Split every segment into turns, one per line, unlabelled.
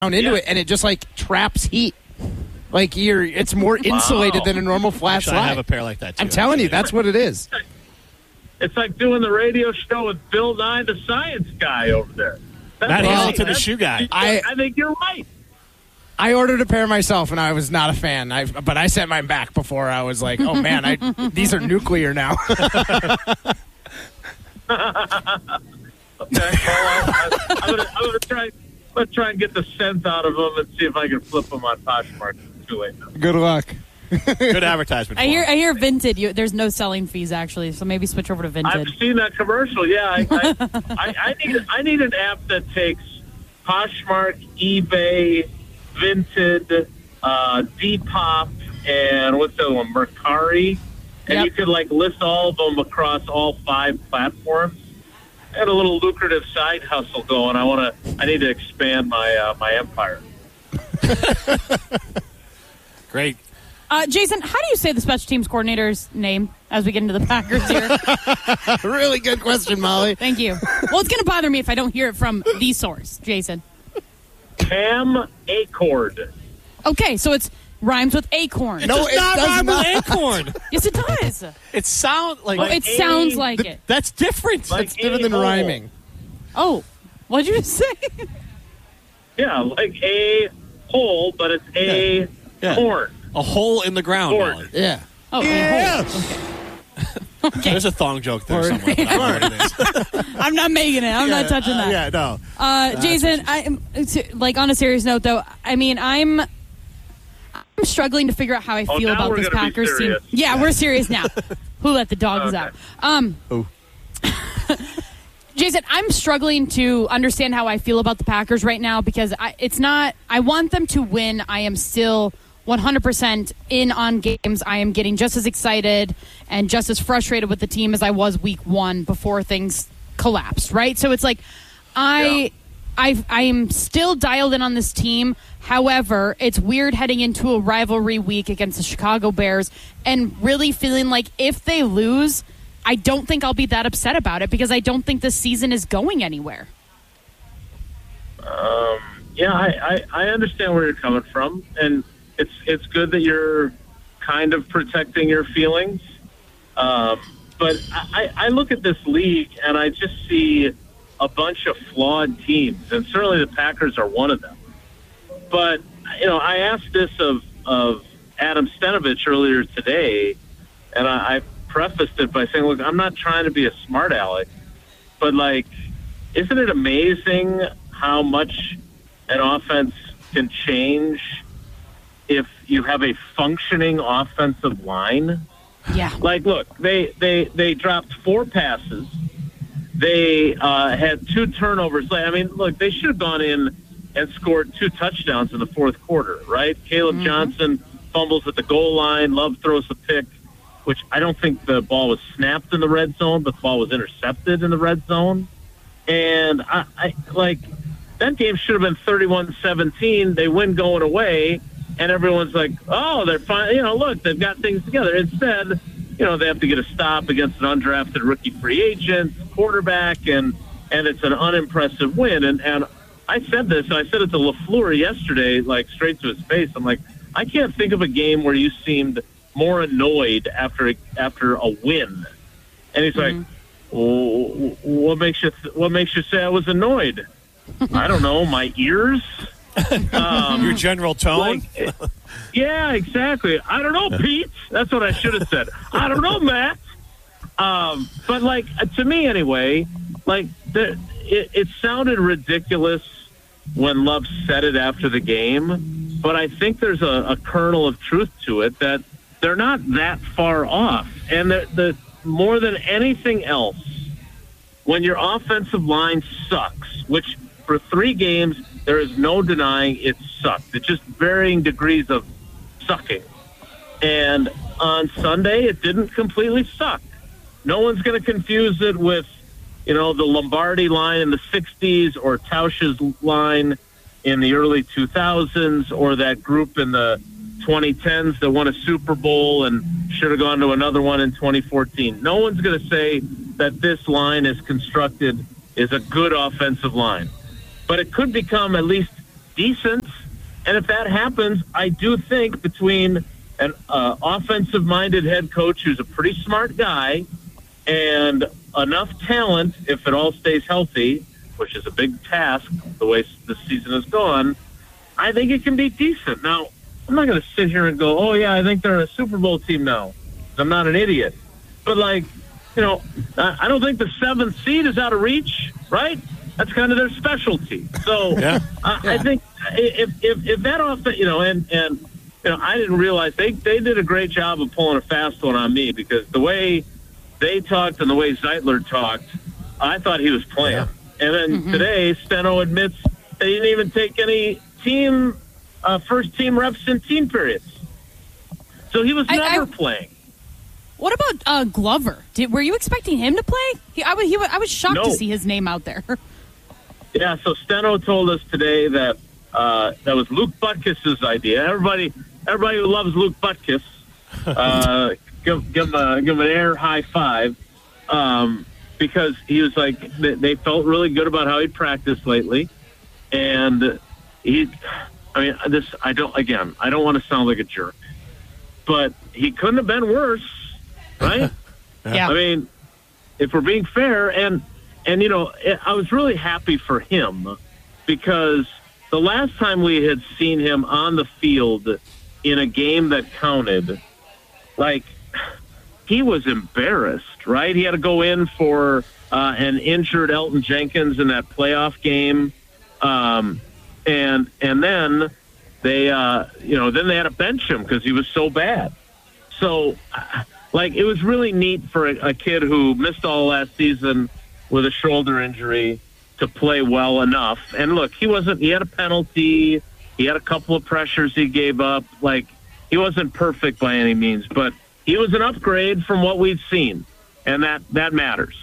into it, and it just like traps heat. Like it's more insulated than a normal flat slide.
I have a pair like that too.
I'm telling you, that's what it is.
It's like doing the radio show with Bill Nye, the science guy over there.
Matt Hamilton, the shoe guy.
I think you're right.
I ordered a pair myself, and I was not a fan. But I sent mine back before I was like, oh, man, these are nuclear now.
Okay, well, I'm gonna try and get the scent out of them and see if I can flip them on Poshmark. It's too late now.
Good luck.
Good advertisement.
I hear Vinted. There's no selling fees actually, so maybe switch over to Vinted.
I've seen that commercial. Yeah, I need an app that takes Poshmark, eBay, Vinted, Depop, and what's the other one, Mercari, and you could like list all of them across all 5 platforms. I had a little lucrative side hustle going. I need to expand my empire.
Great.
Jason, how do you say the special teams coordinator's name as we get into the Packers here?
Really good question, Molly.
Thank you. Well, it's going to bother me if I don't hear it from the source, Jason.
Cam Acord.
Okay, so it's rhymes with acorn.
No, it does not rhyme with acorn.
Yes, it does.
It sounds like
it sounds like it.
That's different.
That's different than rhyming.
Oh, what'd you just say?
Yeah, like a hole, but it's a horn.
A hole in the ground.
Horn.
Yeah.
Oh,
yeah.
Okay.
There's a thong joke there somewhere. But I don't know what it is.
I'm not making it. I'm not touching that.
Yeah, no.
Jason, like on a serious note, though, I mean, I'm struggling to figure out how I feel about this Packers team. Yeah, we're serious now. Who let the dogs out? Jason, I'm struggling to understand how I feel about the Packers right now because I want them to win. I am still 100% in on games. I am getting just as excited and just as frustrated with the team as I was week 1 before things collapsed, right? So it's like I am still dialed in on this team. However, it's weird heading into a rivalry week against the Chicago Bears and really feeling like if they lose, I don't think I'll be that upset about it because I don't think this season is going anywhere.
Yeah, I understand where you're coming from, and it's good that you're kind of protecting your feelings. But I look at this league, and I just see a bunch of flawed teams, and certainly the Packers are one of them. But, I asked this of Adam Stenovich earlier today, and I prefaced it by saying, look, I'm not trying to be a smart aleck, but, isn't it amazing how much an offense can change if you have a functioning offensive line?
Yeah.
Look, they dropped 4 passes. They had 2 turnovers. Look, they should have gone in and scored 2 touchdowns in the fourth quarter, right? Caleb Johnson fumbles at the goal line. Love throws the pick, which I don't think the ball was snapped in the red zone, but the ball was intercepted in the red zone. And I that game should have been 31-17. They win going away, and everyone's like, oh, they're fine. Look, they've got things together. Instead, they have to get a stop against an undrafted rookie free agent quarterback, and it's an unimpressive win. And I said this, and I said it to LaFleur yesterday, straight to his face. I'm like, I can't think of a game where you seemed more annoyed after a win. And he's like, well, what makes you say I was annoyed? I don't know, my ears?
Your general tone?
Yeah, exactly. I don't know, Pete. That's what I should have said. I don't know, Matt. But, to me anyway, it sounded ridiculous when Love said it after the game, but I think there's a kernel of truth to it that they're not that far off. And the more than anything else, when your offensive line sucks, which for 3 games, there is no denying it sucked. It's just varying degrees of sucking. And on Sunday, it didn't completely suck. No one's going to confuse it with, the Lombardi line in the 60s or Tausch's line in the early 2000s or that group in the 2010s that won a Super Bowl and should have gone to another one in 2014. No one's going to say that this line is constructed is a good offensive line. But it could become at least decent. And if that happens, I do think between an offensive-minded head coach who's a pretty smart guy and enough talent, if it all stays healthy, which is a big task the way the season has gone, I think it can be decent. Now, I'm not going to sit here and go, oh, yeah, I think they're a Super Bowl team now. I'm not an idiot. But, like, you know, I don't think the 7th seed is out of reach, right? That's kind of their specialty. So I think if that offense, you know, and you know, I didn't realize they did a great job of pulling a fast one on me, because the way they talked and the way Zeitler talked, I thought he was playing. Yeah. And then today, Steno admits they didn't even take any team first team reps in team periods. So he was never playing.
What about Glover? Were you expecting him to play? I was shocked to see his name out there.
Yeah, so Steno told us today that that was Luke Butkus' idea. Everybody who loves Luke Butkus, give him an air high five, because he was like, they felt really good about how he practiced lately, and I don't want to sound like a jerk, but he couldn't have been worse, right?
Yeah.
I mean, if we're being fair, and you know, I was really happy for him, because the last time we had seen him on the field in a game that counted, like, he was embarrassed, right? He had to go in for an injured Elton Jenkins in that playoff game, and then they, then they had to bench him because he was so bad. So, like, it was really neat for a kid who missed all last season with a shoulder injury to play well enough. And look, he had a penalty. He had a couple of pressures he gave up. Like, he wasn't perfect by any means, but he was an upgrade from what we've seen. And that matters.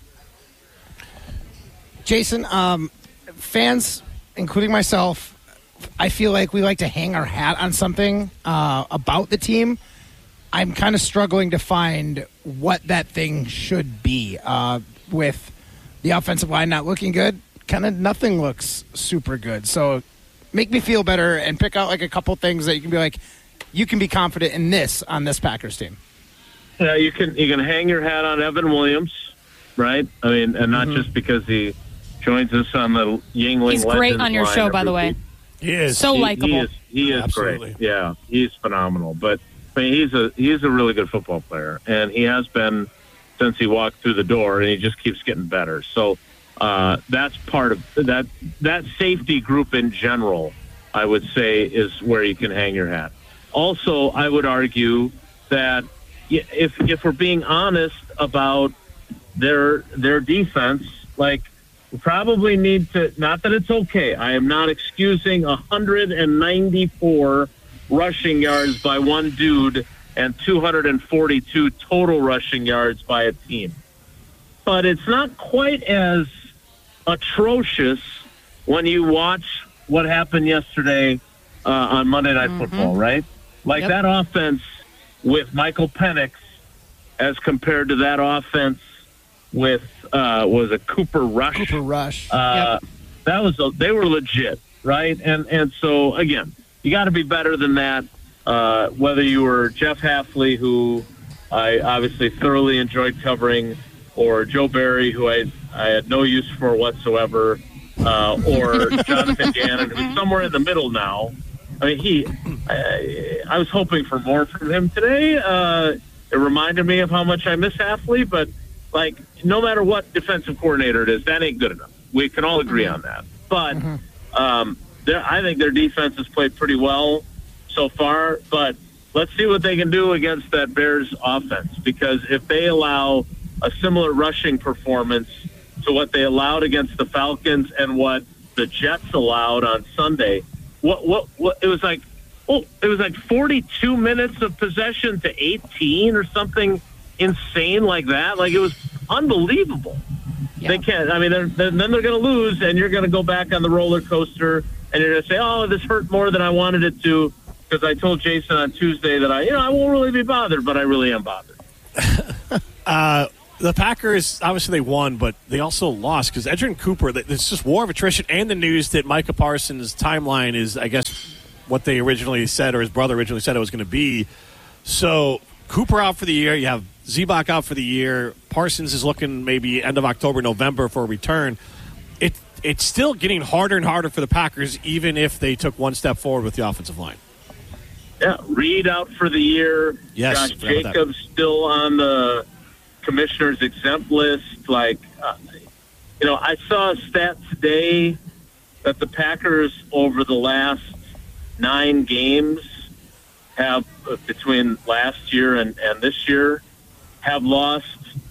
Jason, fans, including myself, I feel like we like to hang our hat on something about the team. I'm kind of struggling to find what that thing should be. With the offensive line not looking good, kind of nothing looks super good. So make me feel better and pick out like a couple things that you can be like, you can be confident in this on this Packers team.
Yeah, you can hang your hat on Evan Williams, right? I mean, and not just because he joins us on the Yingling.
He's great on your show, by the way.
He is
so likable.
He is
Absolutely.
Great. Yeah, he's phenomenal. But I mean, he's a really good football player, and he has been since he walked through the door, and he just keeps getting better. So that's part of that safety group in general, I would say, is where you can hang your hat. Also, I would argue that if we're being honest about their defense, like, we probably need to, not that it's okay, I am not excusing 194 rushing yards by one dude and 242 total rushing yards by a team. But it's not quite as atrocious when you watch what happened yesterday on Monday Night Football, right? Like, that offense with Michael Penix as compared to that offense with was a Cooper Rush.
Cooper Rush.
They were legit, right? And so, again, you got to be better than that. Whether you were Jeff Hafley, who I obviously thoroughly enjoyed covering, or Joe Barry, who I had no use for whatsoever, or Jonathan Gannon, who's somewhere in the middle now. I mean, I was hoping for more from him today. It reminded me of how much I miss Hafley, but, like, no matter what defensive coordinator it is, that ain't good enough. We can all agree on that. But I think their defense has played pretty well so far, but let's see what they can do against that Bears offense, because if they allow a similar rushing performance to what they allowed against the Falcons and what the Jets allowed on Sunday, what it was like 42 minutes of possession to 18 or something insane like that. Like, it was unbelievable. Yeah. They can't. I mean, then they're going to lose, and you're going to go back on the roller coaster, and you're going to say, "Oh, this hurt more than I wanted it to," because I told Jason on Tuesday that I won't really be bothered, but I really am bothered.
The Packers, obviously they won, but they also lost because Edgerrin Cooper, it's just war of attrition, and the news that Micah Parsons' timeline is, I guess, what they originally said, or his brother originally said it was going to be. So Cooper out for the year. You have Zebak out for the year. Parsons is looking maybe end of October, November for a return. It's still getting harder and harder for the Packers, even if they took one step forward with the offensive line.
Yeah, Reed out for the year.
Yes,
Josh Jacobs still on the commissioner's exempt list. I saw a stat today that the Packers over the last 9 games have, between last year and this year, have lost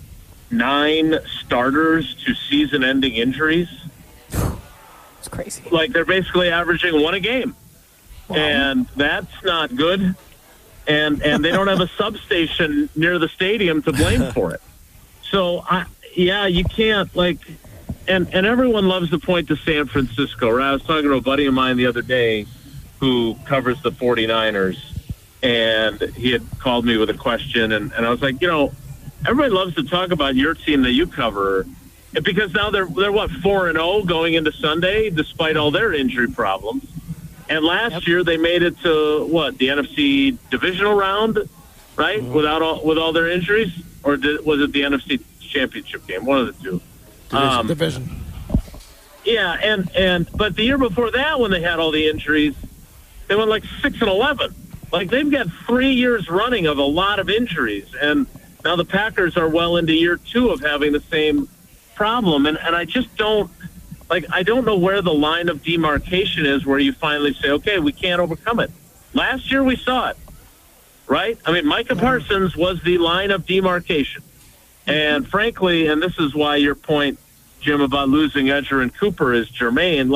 9 starters to season-ending injuries.
It's crazy.
They're basically averaging 1 a game. Wow. And that's not good. And they don't have a substation near the stadium to blame for it. So, you can't, and everyone loves to point to San Francisco, right? I was talking to a buddy of mine the other day who covers the 49ers, and he had called me with a question, and I was like, everybody loves to talk about your team that you cover, because now they're 4-0 going into Sunday, despite all their injury problems. And last year they made it to the NFC divisional round, right? Mm-hmm. With all their injuries, or was it the NFC championship game? One of the two.
Division.
Yeah, but the year before that, when they had all the injuries, they went 6-11. They've got 3 years running of a lot of injuries, and now the Packers are well into year 2 of having the same problem, and I just don't. I don't know where the line of demarcation is where you finally say, okay, we can't overcome it. Last year we saw it, right? I mean, Micah Parsons was the line of demarcation. And frankly, and this is why your point, Jim, about losing Edgerrin Cooper is germane.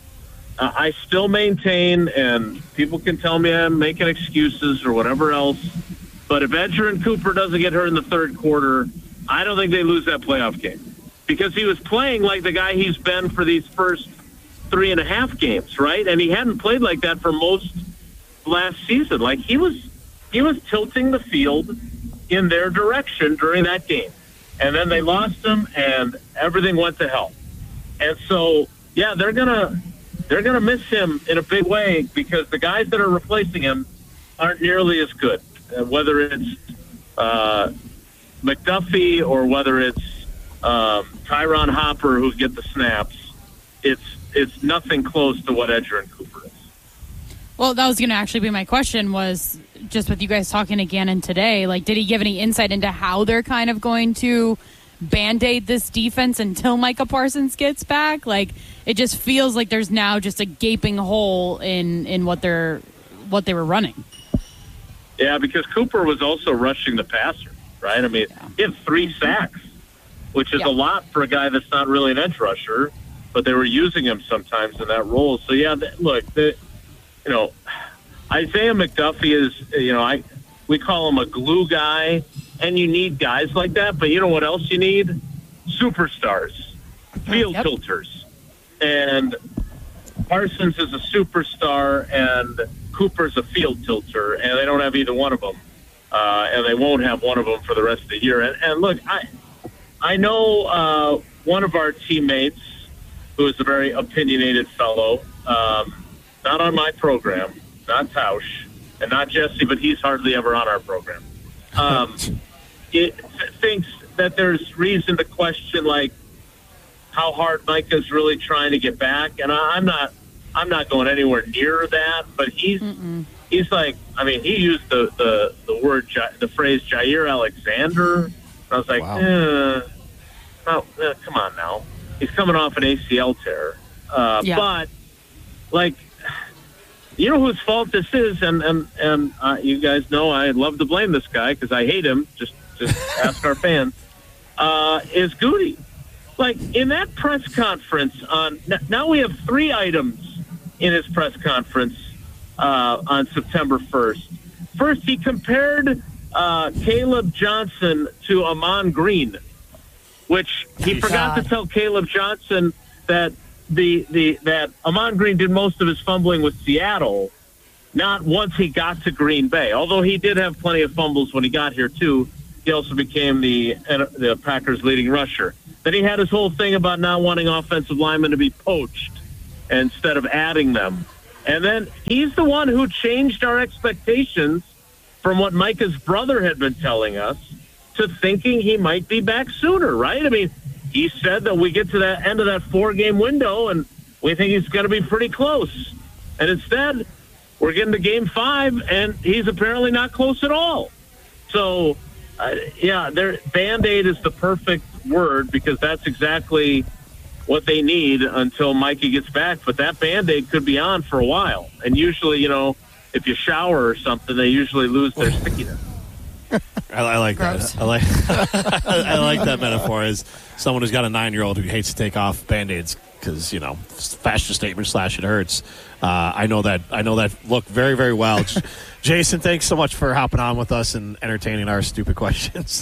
I still maintain, and people can tell me I'm making excuses or whatever else, but if Edgerrin Cooper doesn't get hurt in the third quarter, I don't think they lose that playoff game. Because he was playing like the guy he's been for these first 3.5 games, right? And he hadn't played like that for most last season. He was tilting the field in their direction during that game. And then they lost him, and everything went to hell. And so, they're gonna miss him in a big way because the guys that are replacing him aren't nearly as good. Whether it's McDuffie or whether it's Tyron Hopper who get the snaps, it's nothing close to what Edgerrin Cooper is.
Well, that was going to actually be my question, was just with you guys talking again and today, did he give any insight into how they're kind of going to Band-Aid this defense until Micah Parsons gets back? It just feels like there's now just a gaping hole in what they were running.
Yeah, because Cooper was also rushing the passer, right? I mean, he had 3 sacks, which is a lot for a guy that's not really an edge rusher, but they were using him sometimes in that role. So, Isaiah McDuffie is, we call him a glue guy, and you need guys like that, but you know what else you need? Superstars, field tilters. And Parsons is a superstar, and Cooper's a field tilter, and they don't have either one of them. And they won't have one of them for the rest of the year. And look, I know one of our teammates, who is a very opinionated fellow, not on my program, not Tausch, and not Jesse, but he's hardly ever on our program, thinks that there's reason to question, how hard Micah's really trying to get back. And I'm not going anywhere near that, but he's like, I mean, he used the phrase Jair Alexander. And I was like, come on now. He's coming off an ACL tear. But, you know whose fault this is, and you guys know I love to blame this guy because I hate him. Just ask our fans. Is Goody. In that press conference now we have 3 items in his press conference on September 1st. First, he compared Caleb Johnson to Amon Green, which he forgot to tell Caleb Johnson that that Amon Green did most of his fumbling with Seattle, not once he got to Green Bay. Although he did have plenty of fumbles when he got here too. He also became the Packers' leading rusher. Then he had his whole thing about not wanting offensive linemen to be poached instead of adding them. And then he's the one who changed our expectations from what Micah's brother had been telling us to thinking he might be back sooner, right? I mean, he said that we get to the end of that 4-game window and we think he's going to be pretty close. And instead, we're getting to Game 5, and he's apparently not close at all. So, Band-Aid is the perfect word because that's exactly what they need until Mikey gets back. But that Band-Aid could be on for a while. And usually, if you shower or something, they usually lose their stickiness.
I like that. I like that metaphor as someone who's got a 9-year-old who hates to take off Band-Aids because, fashion statement / it hurts. I know that look very, very well. Jason, thanks so much for hopping on with us and entertaining our stupid questions.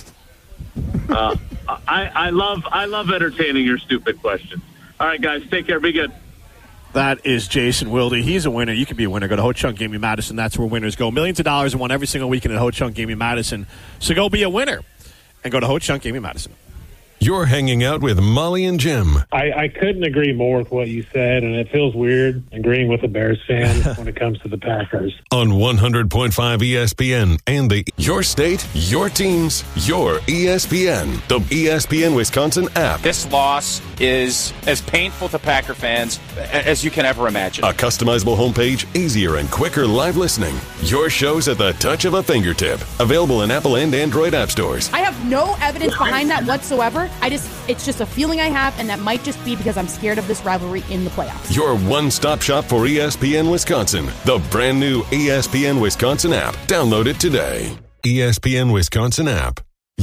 I love entertaining your stupid questions. All right, guys, take care. Be good.
That is Jason Wilde. He's a winner. You can be a winner. Go to Ho Chunk Gaming Madison. That's where winners go. Millions of dollars are won every single weekend at Ho Chunk Gaming Madison. So go be a winner and go to Ho Chunk Gaming Madison.
You're hanging out with Molly and Jim.
I couldn't agree more with what you said, and it feels weird agreeing with a Bears fan when it comes to the Packers.
On 100.5 ESPN and your state, your teams, your ESPN. The ESPN Wisconsin app.
This loss is as painful to Packer fans as you can ever imagine.
A customizable homepage, easier and quicker live listening. Your shows at the touch of a fingertip. Available in Apple and Android app stores.
I have no evidence behind that whatsoever. It's just a feeling I have, and that might just be because I'm scared of this rivalry in the playoffs.
Your one-stop shop for ESPN Wisconsin. The brand new ESPN Wisconsin app. Download it today. ESPN Wisconsin app.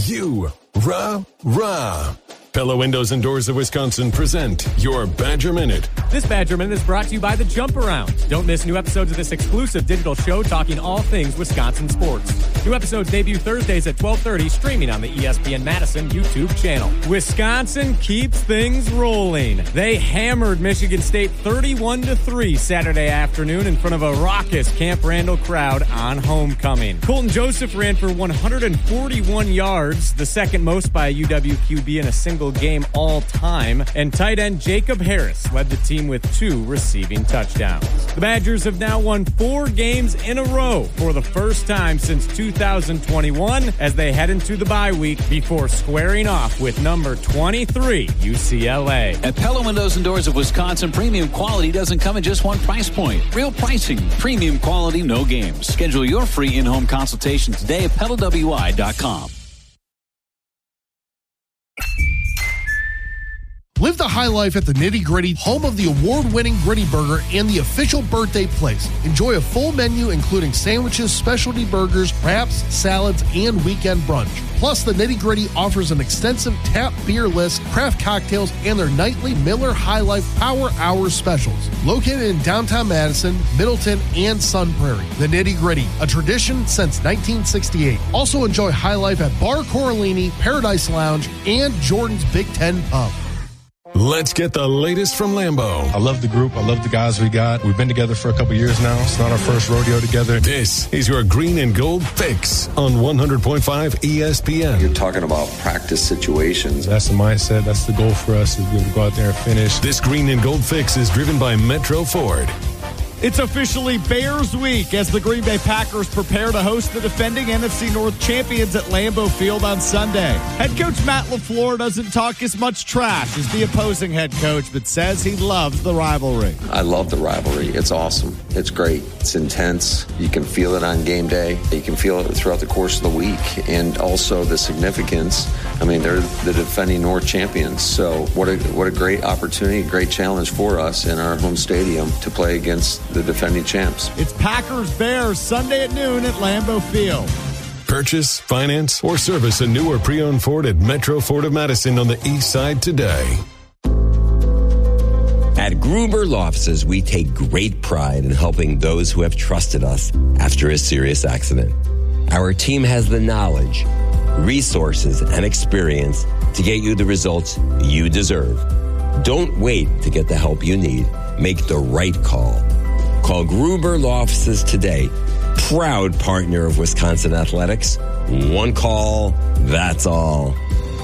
Rah. Pella Windows and Doors of Wisconsin present your Badger Minute.
This Badger Minute is brought to you by The Jump Around. Don't miss new episodes of this exclusive digital show talking all things Wisconsin sports. New episodes debut Thursdays at 12:30, streaming on the ESPN Madison YouTube channel. Wisconsin keeps things rolling. They hammered Michigan State 31-3 Saturday afternoon in front of a raucous Camp Randall crowd on homecoming. Colton Joseph ran for 141 yards, the second most by a UW QB in a single game all time, and tight end Jacob Harris led the team with 2 receiving touchdowns. The Badgers have now won 4 games in a row for the first time since 2021 as they head into the bye week before squaring off with number 23 UCLA.
At Pella Windows and Doors of Wisconsin, premium quality doesn't come in just one price point. Real pricing, premium quality, no games. Schedule your free in-home consultation today at PellaWI.com.
Live the high life at the Nitty Gritty, home of the award-winning Gritty Burger and the official birthday place. Enjoy a full menu including sandwiches, specialty burgers, wraps, salads, and weekend brunch. Plus, the Nitty Gritty offers an extensive tap beer list, craft cocktails, and their nightly Miller High Life Power Hour specials. Located in downtown Madison, Middleton, and Sun Prairie. The Nitty Gritty, a tradition since 1968. Also enjoy High Life at Bar Coralini, Paradise Lounge, and Jordan's Big Ten Pub.
Let's get the latest from Lambeau.
I love the group. I love the guys we got. We've been together for a couple years now. It's not our first rodeo together.
This is your Green and Gold Fix on 100.5 ESPN.
You're talking about practice situations.
That's the mindset. That's the goal for us, is to go out there and finish.
This Green and Gold Fix is driven by Metro Ford.
It's officially Bears Week as the Green Bay Packers prepare to host the defending NFC North champions at Lambeau Field on Sunday. Head coach Matt LaFleur doesn't talk as much trash as the opposing head coach, but says he loves the rivalry.
I love the rivalry. It's awesome. It's great. It's intense. You can feel it on game day. You can feel it throughout the course of the week. And also the significance. I mean, they're the defending North champions. So what a great opportunity, great challenge for us in our home stadium to play against the defending champs.
It's Packers-Bears Sunday at noon at Lambeau Field.
Purchase, finance, or service a new or pre-owned Ford at Metro Ford of Madison on the east side today.
At Gruber Law Offices, we take great pride in helping those who have trusted us after a serious accident. Our team has the knowledge, resources, and experience to get you the results you deserve. Don't wait to get the help you need. Make the right call. Call Gruber Law Offices today. proud partner of Wisconsin Athletics. One call, that's all.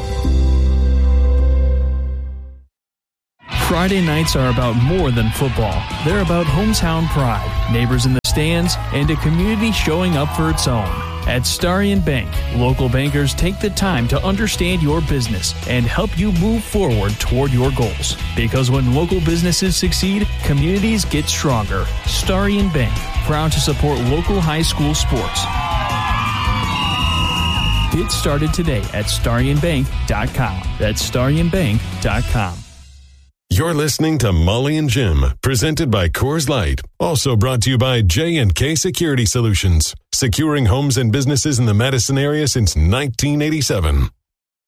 Friday nights are about more than football. They're about hometown pride, neighbors in the stands, and a community showing up for its own. At Starion Bank, local bankers take the time to understand your business and help you move forward toward your goals. Because when local businesses succeed, communities get stronger. Starion Bank, proud to support local high school sports. Get started today at StarionBank.com. That's StarionBank.com.
You're listening to Molly and Jim, presented by Coors Light. Also brought to you by J&K Security Solutions, securing homes and businesses in the Madison area since 1987.